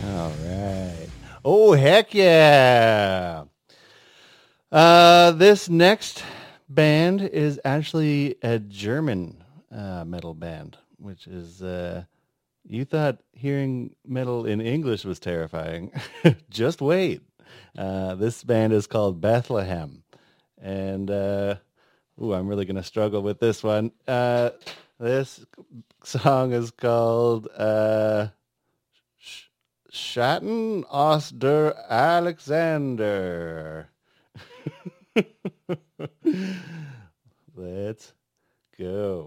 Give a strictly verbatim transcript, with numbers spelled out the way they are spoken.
All right. Oh, heck yeah. Uh, this next band is actually a German uh, metal band, which is, uh, you thought hearing metal in English was terrifying. Just wait. Uh, this band is called Bethlehem. And, uh, ooh, I'm really going to struggle with this one. Uh, this song is called uh, Sch- Schatten aus der Alexander. Let's go.